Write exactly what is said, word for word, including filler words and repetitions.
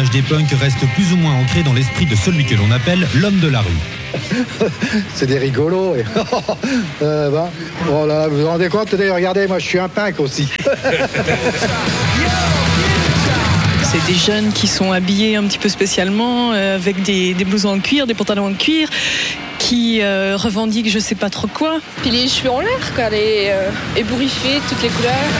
l'image des punks reste plus ou moins ancrée dans l'esprit de celui que l'on appelle l'homme de la rue. C'est des rigolos. Et... euh, bah, oh là, vous vous rendez compte, regardez, moi je suis un punk aussi. C'est des jeunes qui sont habillés un petit peu spécialement, euh, avec des, des blousons en cuir, des pantalons en cuir, qui euh, revendiquent je sais pas trop quoi. Puis les cheveux en l'air, quoi, les euh, ébouriffés, toutes les couleurs.